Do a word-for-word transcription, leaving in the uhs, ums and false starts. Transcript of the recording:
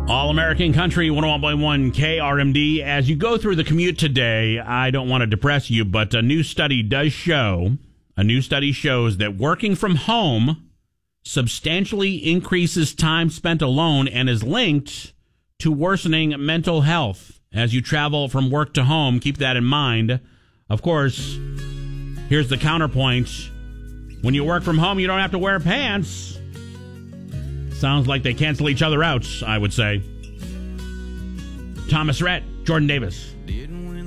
All-American Country, one oh one point one K R M D. As you go through the commute today, I don't want to depress you, but a new study does show, a new study shows that working from home substantially increases time spent alone and is linked to worsening mental health. As you travel from work to home, keep that in mind. Of course, here's the counterpoint. When you work from home, you don't have to wear pants. Sounds like they cancel each other out, I would say. Thomas Rhett, Jordan Davis.